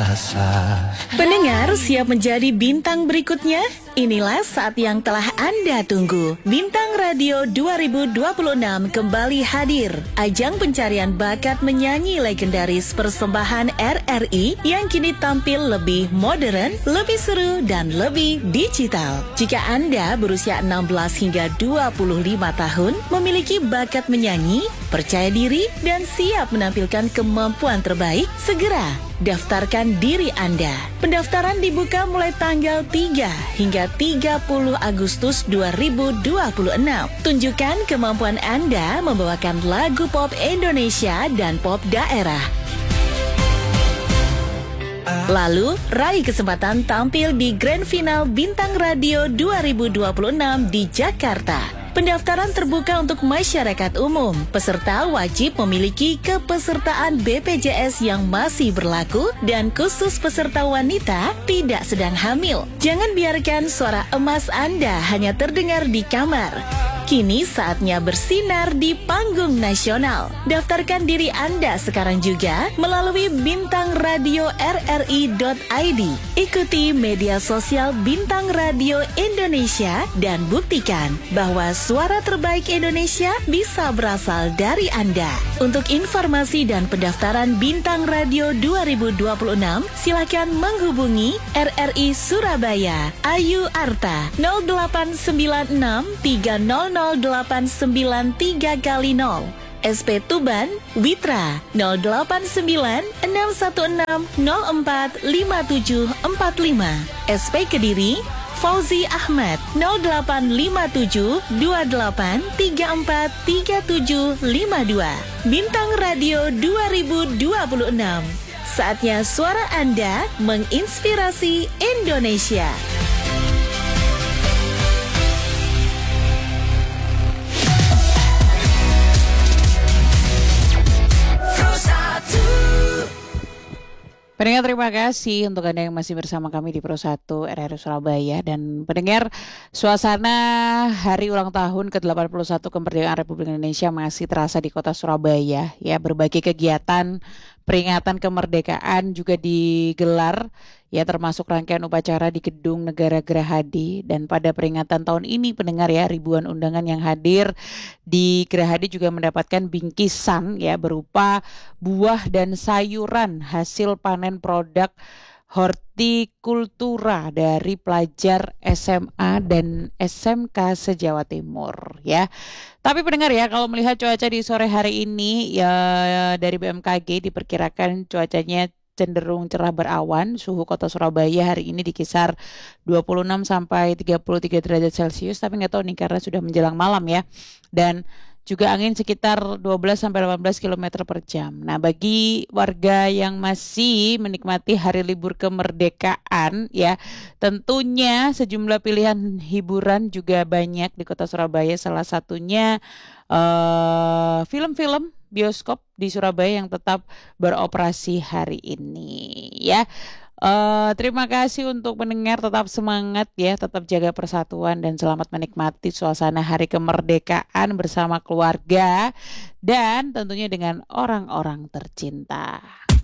Pendengar siap menjadi bintang berikutnya? Inilah saat yang telah Anda tunggu. Bintang Radio 2026 kembali hadir. Ajang pencarian bakat menyanyi legendaris persembahan RRI yang kini tampil lebih modern, lebih seru, dan lebih digital. Jika Anda berusia 16 hingga 25 tahun, memiliki bakat menyanyi, percaya diri, dan siap menampilkan kemampuan terbaik, segera daftarkan diri Anda. Pendaftaran dibuka mulai tanggal 3 hingga 30 Agustus 2026. Tunjukkan kemampuan Anda membawakan lagu pop Indonesia dan pop daerah. Lalu, raih kesempatan tampil di Grand Final Bintang Radio 2026 di Jakarta. Pendaftaran terbuka untuk masyarakat umum. Peserta wajib memiliki kepesertaan BPJS yang masih berlaku dan khusus peserta wanita tidak sedang hamil. Jangan biarkan suara emas Anda hanya terdengar di kamar. Kini saatnya bersinar di panggung nasional. Daftarkan diri Anda sekarang juga melalui Bintang Radio RRI.id. Ikuti media sosial Bintang Radio Indonesia dan buktikan bahwa suara terbaik Indonesia bisa berasal dari Anda. Untuk informasi dan pendaftaran Bintang Radio 2026, silakan menghubungi RRI Surabaya, Ayu Arta 0896 300 0893 kali 0. SP Tuban, Witra 089 616 04 5745. SP Kediri, Fauzi Ahmad 0857 28 34 3752. Bintang Radio 2026. Saatnya suara Anda menginspirasi Indonesia. Pendengar, terima kasih untuk Anda yang masih bersama kami di Pro 1 RRI Surabaya. Dan pendengar, suasana hari ulang tahun ke-81 kemerdekaan Republik Indonesia masih terasa di kota Surabaya. Ya, berbagai kegiatan peringatan kemerdekaan juga digelar, ya, termasuk rangkaian upacara di Gedung Negara Gerahadi. Dan pada peringatan tahun ini, pendengar ya, ribuan undangan yang hadir di Gerahadi juga mendapatkan bingkisan ya berupa buah dan sayuran hasil panen produk hortikultura dari pelajar SMA dan SMK se-Jawa Timur ya. Tapi pendengar ya, kalau melihat cuaca di sore hari ini ya, dari BMKG diperkirakan cuacanya cenderung cerah berawan. Suhu kota Surabaya hari ini di kisar 26 sampai 33 derajat Celcius, tapi nggak tahu nih karena sudah menjelang malam ya. Dan juga angin sekitar 12 sampai 18 km per jam. Nah, bagi warga yang masih menikmati hari libur kemerdekaan ya, tentunya sejumlah pilihan hiburan juga banyak di kota Surabaya. Salah satunya film-film bioskop di Surabaya yang tetap beroperasi hari ini ya. Terima kasih untuk pendengar, tetap semangat ya, tetap jaga persatuan dan selamat menikmati suasana hari kemerdekaan bersama keluarga dan tentunya dengan orang-orang tercinta.